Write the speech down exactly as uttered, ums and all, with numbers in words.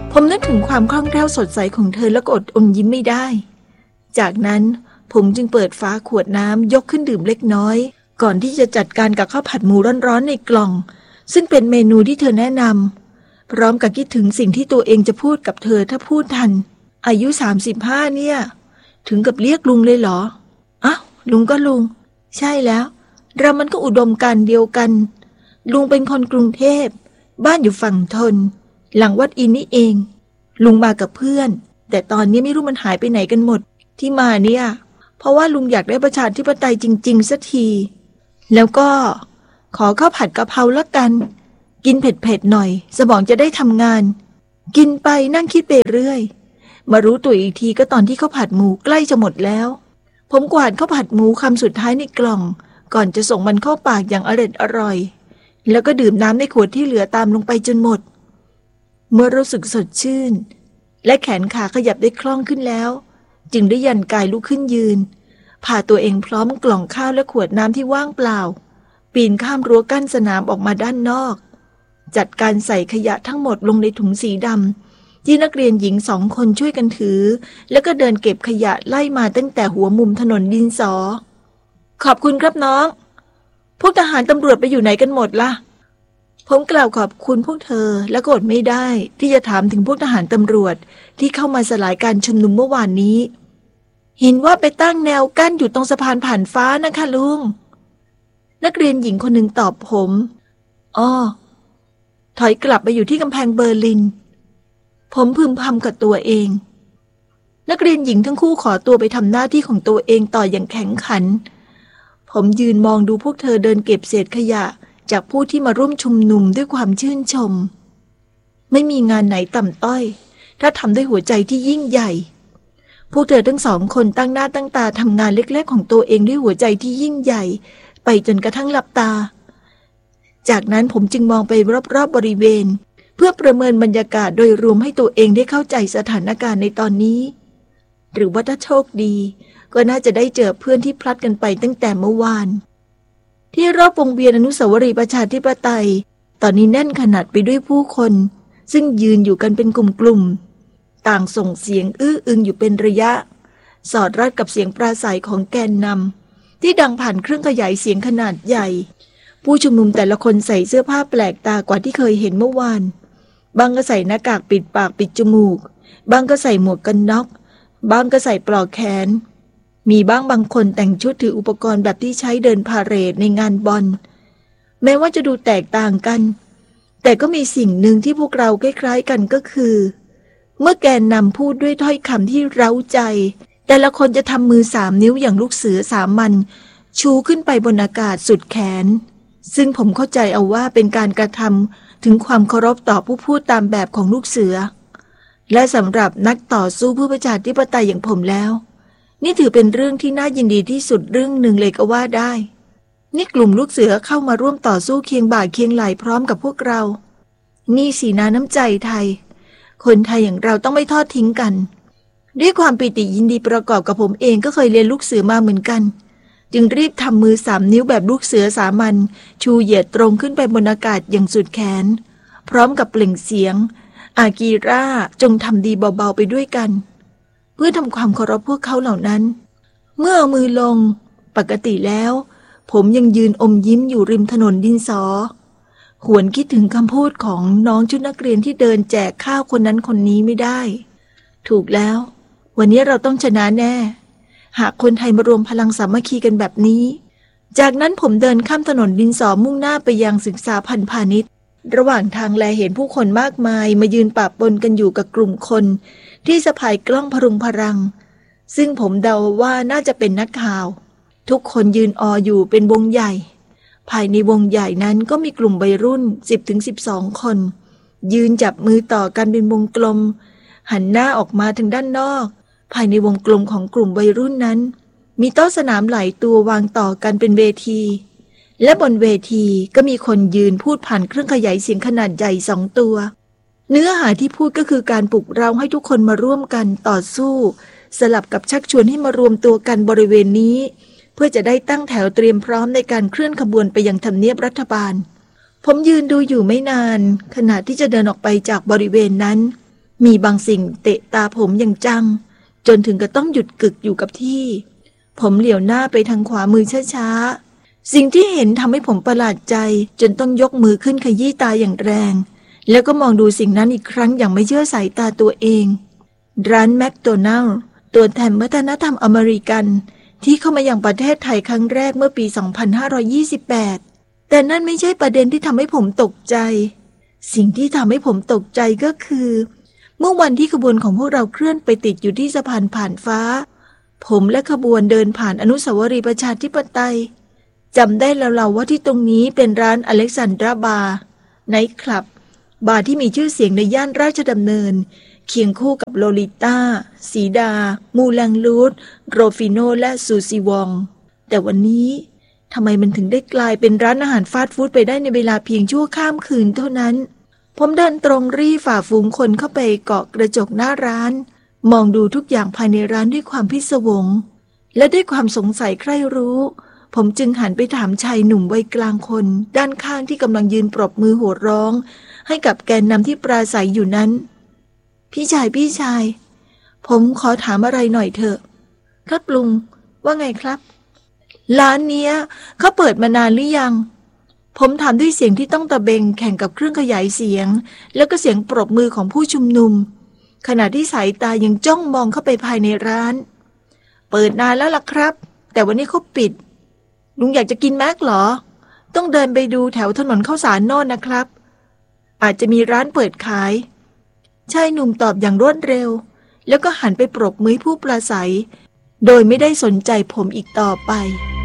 ผมนึกถึงความคล่องแคล่วสดใสของเธอแล้วก็อดอมยิ้มไม่ได้จากนั้นผมจึงเปิดฝาขวดน้ำยกขึ้นดื่มเล็กน้อยก่อนที่จะจัดการกับข้าวผัดหมูร้อนๆในกล่องซึ่งเป็นเมนูที่เธอแนะนำพร้อมกับคิดถึงสิ่งที่ตัวเองจะพูดกับเธอถ้าพูดทันอายุสามสิบห้าเนี่ยถึงกับเรียกลุงเลยเหรออ้าวลุงก็ลุงใช่แล้วเรามันก็อุดมการณ์เดียวกันลุงเป็นคนกรุงเทพบ้านอยู่ฝั่งทนหลังวัดอินนี่เองลุงมากับเพื่อนแต่ตอนนี้ไม่รู้มันหายไปไหนกันหมดที่มาเนี่ยเพราะว่าลุงอยากได้ประชาธิปไตยจริงๆสักทีแล้วก็ขอข้าวผัดกะเพราละกันกินเผ็ดๆหน่อยสมองจะได้ทำงานกินไปนั่งคิดไปเรื่อยมารู้ตัวอีกทีก็ตอนที่ข้าวผัดหมูใกล้จะหมดแล้วผมกวาดข้าวผัดหมูคำสุดท้ายในกล่องก่อนจะส่งมันเข้าปากอย่างอร่อยอร่อยแล้วก็ดื่มน้ำในขวดที่เหลือตามลงไปจนหมดเมื่อรู้สึกสดชื่นและแขนขาขยับได้คล่องขึ้นแล้วจึงได้ยันกายลุกขึ้นยืนพาตัวเองพร้อมกล่องข้าวและขวดน้ำที่ว่างเปล่าปีนข้ามรั้วกั้นสนามออกมาด้านนอกจัดการใส่ขยะทั้งหมดลงในถุงสีดำที่นักเรียนหญิงสองคนช่วยกันถือแล้วก็เดินเก็บขยะไล่มาตั้งแต่หัวมุมถนนดินสอขอบคุณครับน้องพวกทหารตำรวจไปอยู่ไหนกันหมดล่ะผมกล่าวขอบคุณพวกเธอและก็อดไม่ได้ที่จะถามถึงพวกทหารตำรวจที่เข้ามาสลายการชุมนุมเมื่อวานนี้เห็นว่าไปตั้งแนวกั้นอยู่ตรงสะพานผ่านฟ้านะคะลุงนักเรียนหญิงคนหนึ่งตอบผมอ้อถอยกลับไปอยู่ที่กำแพงเบอร์ลินผมพึมพำกับตัวเองนักเรียนหญิงทั้งคู่ขอตัวไปทำหน้าที่ของตัวเองต่ออย่างแข็งขันผมยืนมองดูพวกเธอเดินเก็บเศษขยะจากผู้ที่มาร่วมชุมนุมด้วยความชื่นชมไม่มีงานไหนต่ำต้อยถ้าทำด้วยหัวใจที่ยิ่งใหญ่พวกเธอทั้งสองคนตั้งหน้าตั้งตาทำงานเล็กๆของตัวเองด้วยหัวใจที่ยิ่งใหญ่ไปจนกระทั่งหลับตาจากนั้นผมจึงมองไปรอบๆบริเวณเพื่อประเมินบรรยากาศโดยรวมให้ตัวเองได้เข้าใจสถานการณ์ในตอนนี้หรือว่าถ้าโชคดีก็น่าจะได้เจอเพื่อนที่พลัดกันไปตั้งแต่เมื่อวานที่รอบวงเวียนอนุสาวรีย์ประชาธิปไตยตอนนี้แน่นขนาดไปด้วยผู้คนซึ่งยืนอยู่กันเป็นกลุ่มๆต่างส่งเสียงอื้ออึงอยู่เป็นระยะสอดรับกับเสียงปราศรัยของแกนนำที่ดังผ่านเครื่องขยายเสียงขนาดใหญ่ผู้ชุมนุมแต่ละคนใส่เสื้อผ้าแปลกตากว่าที่เคยเห็นเมื่อวานบางก็ใส่หน้ากากปิดปากปิดจมูกบางก็ใส่หมวกกันน็อกบางก็ใส่ปลอกแขนมีบ้างบางคนแต่งชุดถืออุปกรณ์แบบที่ใช้เดินพาเหรดในงานบอลแม้ว่าจะดูแตกต่างกันแต่ก็มีสิ่งหนึ่งที่พวกเราคล้ายๆกันก็คือเมื่อแกนนำพูดด้วยถ้อยคำที่เร้าใจแต่ละคนจะทำมือสามนิ้วอย่างลูกเสือสามัญชูขึ้นไปบนอากาศสุดแขนซึ่งผมเข้าใจเอาว่าเป็นการกระทำถึงความเคารพต่อผู้พูดตามแบบของลูกเสือและสำหรับนักต่อสู้เพื่อประชาธิปไตยอย่างผมแล้วนี่ถือเป็นเรื่องที่น่ายินดีที่สุดเรื่องหนึ่งเลยก็ว่าได้นี่กลุ่มลูกเสือเข้ามาร่วมต่อสู้เคียงบ่าเคียงไหล่พร้อมกับพวกเรานี่สีนาน้ำใจไทยคนไทยอย่างเราต้องไม่ทอดทิ้งกันด้วยความปิติยินดีประกอบกับผมเองก็เคยเรียนลูกเสือมาเหมือนกันจึงรีบทำมือสามนิ้วแบบลูกเสือสามัญชูเหยียดตรงขึ้นไปบนอากาศอย่างสุดแขนพร้อมกับเปล่งเสียงอากีร่าจงทำดีเบาๆไปด้วยกันเพื่อทำความเคารพพวกเขาเหล่านั้นเมื่อเอามือลงปกติแล้วผมยังยืนอมยิ้มอยู่ริมถนนดินสอหวนคิดถึงคำพูดของน้องชุดนักเรียนที่เดินแจกข้าวคนนั้นคนนี้ไม่ได้ถูกแล้ววันนี้เราต้องชนะแน่หากคนไทยมารวมพลังสามัคคีกันแบบนี้จากนั้นผมเดินข้ามถนนดินสอมุ่งหน้าไปยังศึกษาพันธุ์พาณิชย์ระหว่างทางแลเห็นผู้คนมากมายมายืนปะปนกันอยู่กับกลุ่มคนที่สะพายกล้องพรุงพรังซึ่งผมเดาว่าน่าจะเป็นนักข่าวทุกคนยืนอออยู่เป็นวงใหญ่ภายในวงใหญ่นั้นก็มีกลุ่มวัยรุ่น สิบถึงสิบสอง คนยืนจับมือต่อกันเป็นวงกลมหันหน้าออกมาทางด้านนอกภายในวงกลมของกลุ่มวัยรุ่นนั้นมีโต๊ะสนามหลายตัววางต่อกันเป็นเวทีและบนเวทีก็มีคนยืนพูดผ่านเครื่องขยายเสียงขนาดใหญ่สองตัวเนื้อหาที่พูดก็คือการปลุกเร้าให้ทุกคนมาร่วมกันต่อสู้สลับกับชักชวนให้มารวมตัวกันบริเวณนี้เพื่อจะได้ตั้งแถวเตรียมพร้อมในการเคลื่อนขบวนไปยังทำเนียบรัฐบาลผมยืนดูอยู่ไม่นานขณะที่จะเดินออกไปจากบริเวณนั้นมีบางสิ่งเตะตาผมอย่างจังจนถึงกับต้องหยุดกึกอยู่กับที่ผมเหลียวหน้าไปทางขวามือช้าๆสิ่งที่เห็นทำให้ผมประหลาดใจจนต้องยกมือขึ้นขยี้ตาอย่างแรงแล้วก็มองดูสิ่งนั้นอีกครั้งอย่างไม่เชื่อสายตาตัวเองร้านแมคโดนัลด์ตัวแทนวัฒนธรรมอเมริกันที่เข้ามายังประเทศไทยครั้งแรกเมื่อปี สองพันห้าร้อยยี่สิบแปด แต่นั่นไม่ใช่ประเด็นที่ทำให้ผมตกใจสิ่งที่ทำให้ผมตกใจก็คือเมื่อวันที่ขบวนของพวกเราเคลื่อนไปติดอยู่ที่สะพานผ่านฟ้าผมและขบวนเดินผ่านอนุสาวรีย์ประชาธิปไตยจำได้แล้วเราว่าที่ตรงนี้เป็นร้านอเล็กซานดราบาร์ไนท์คลับบาร์ที่มีชื่อเสียงในย่านราชดำเนินเคียงคู่กับโลลิต้าสีดามูแลงลูดโรฟิโนและซูซิวองแต่วันนี้ทำไมมันถึงได้กลายเป็นร้านอาหารฟาสต์ฟู้ดไปได้ในเวลาเพียงชั่วข้ามคืนเท่านั้นผมเดินตรงรีฝ่าฝูงคนเข้าไปเกาะกระจกหน้าร้านมองดูทุกอย่างภายในร้านด้วยความพิศวงและด้วยความสงสัยใคร่รู้ผมจึงหันไปถามชายหนุ่มวัยกลางคนด้านข้างที่กำลังยืนปรบมือโห่ร้องให้กับแกนนำที่ปราศัยอยู่นั้นพี่ชายพี่ชายผมขอถามอะไรหน่อยเถอะครับลุงว่าไงครับร้านเนี้ยเขาเปิดมานานหรือยังผมถามด้วยเสียงที่ต้องตะเบงแข่งกับเครื่องขยายเสียงแล้วก็เสียงปรบมือของผู้ชุมนุมขณะที่สายตายังจ้องมองเข้าไปภายในร้านเปิดนานแล้วล่ะครับแต่วันนี้เขาปิดลุงอยากจะกินแม็กเหรอต้องเดินไปดูแถวถนนข้าวสารโน่นนะครับอาจจะมีร้านเปิดขายชายหนุ่มตอบอย่างรวดเร็วแล้วก็หันไปปรบมือผู้ปราศัยโดยไม่ได้สนใจผมอีกต่อไป